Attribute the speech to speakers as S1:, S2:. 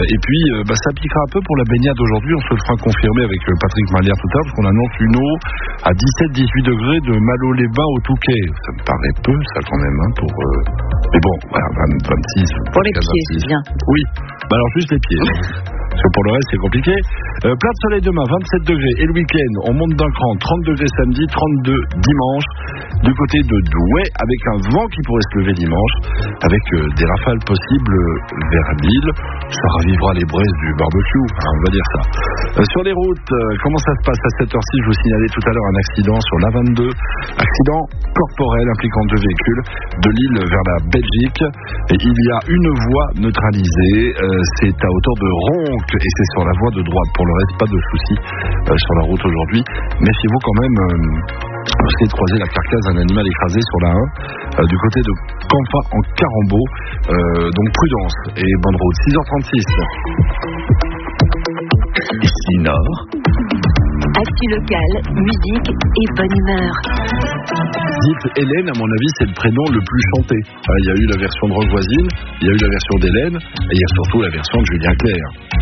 S1: Et puis, ça piquera un peu pour la baignade aujourd'hui. On se le fera confirmer avec Patrick Malière tout à l'heure, parce qu'on annonce une eau à 17-18 degrés de Malo-les-Bains au Touquet. Ça me paraît peu, ça, quand même, pour... Mais bon, voilà, 26...
S2: Pour les pieds, c'est bien.
S1: Oui, alors juste les pieds. Parce que pour le reste, c'est compliqué. Plein de soleil demain, 27 degrés. Et le week-end, on monte d'un cran, 30 degrés samedi, 32 dimanche. Du côté de Douai, avec un vent qui pourrait se lever dimanche, avec des rafales possibles vers Lille. Ça ravivera les braises du barbecue, on va dire ça. Sur les routes, comment ça se passe à cette heure-ci? Je vous signalais tout à l'heure un accident sur l'A22. Accident corporel impliquant 2 véhicules de Lille vers la Belgique. Et il y a une voie neutralisée. C'est à hauteur de Ronc et c'est sur la voie de droite. Pour le reste, pas de soucis sur la route aujourd'hui. Méfiez-vous quand même. Vous essayez de croiser la carcasse d'un animal écrasé sur la 1 du côté de Campa en Carambeau. Donc prudence et bonne route. 6h36.
S3: Ici Nord.
S2: Actu locale, musique et bonne humeur.
S1: Dites Hélène, à mon avis, c'est le prénom le plus chanté. Il y a eu la version de Rock Voisine, il y a eu la version d'Hélène, et il y a surtout la version de Julien Clerc.